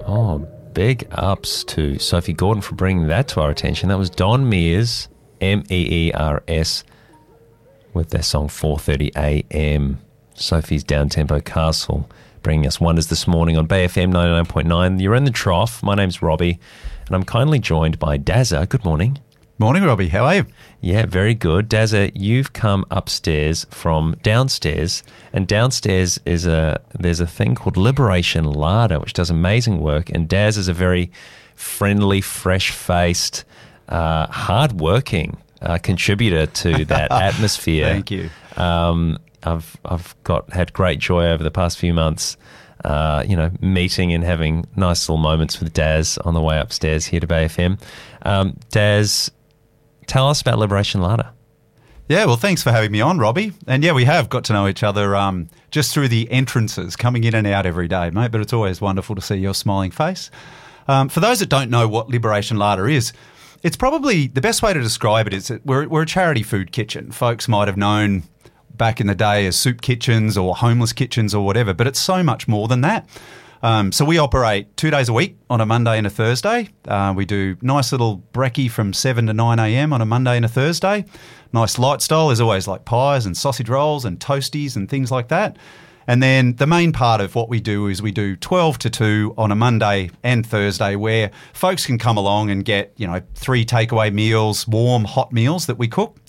Oh, big ups to Sophie Gordon for bringing that to our attention. That was Don Mears, Meers, with their song 4:30 a.m. Sophie's Downtempo Castle, bringing us wonders this morning on Bay FM 99.9. You're in the trough. My name's Robbie, and I'm kindly joined by Dazza. Good morning. Morning, Robbie. How are you? Yeah, very good. Dazza, you've come upstairs from downstairs, and downstairs there's a thing called Liberation Larder, which does amazing work, and Daz is a very friendly, fresh-faced, hard-working contributor to that atmosphere. Thank you. I've had great joy over the past few months, meeting and having nice little moments with Daz on the way upstairs here to Bay FM. Daz, tell us about Liberation Larder. Yeah, well, thanks for having me on, Robbie. And yeah, we have got to know each other just through the entrances, coming in and out every day, mate, but it's always wonderful to see your smiling face. For those that don't know what Liberation Larder is, it's probably the best way to describe it is that we're a charity food kitchen. Folks might have known back in the day as soup kitchens or homeless kitchens or whatever, but it's so much more than that. So we operate 2 days a week on a Monday and a Thursday. We do nice little brekkie from 7 to 9 a.m. on a Monday and a Thursday. Nice light style. There's always like pies and sausage rolls and toasties and things like that. And then the main part of what we do is we do 12 to 2 on a Monday and Thursday where folks can come along and get, 3 takeaway meals, warm, hot meals that we cook.